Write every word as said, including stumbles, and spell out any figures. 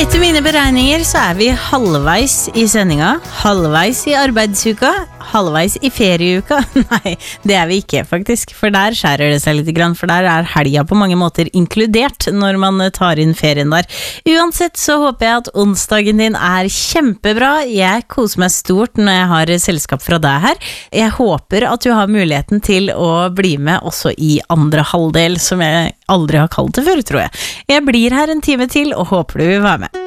Etter mine beregninger så er vi halvveis i sendinga, halvveis i arbeidsuka, halvveis i ferieuka. Nei, det er vi ikke faktisk, for der skjærer det seg litt grann, for der er helga på mange måter inkludert når man tar inn ferien der. Uansett så håper jeg at onsdagen din er kjempebra. Jeg koser meg stort når jeg har selskap fra deg her. Jeg håper at du har muligheten til å bli med også i andre halvdel, som jeg aldri har kalt det før, tror jeg. Jeg blir her en time til og håper du vil være med.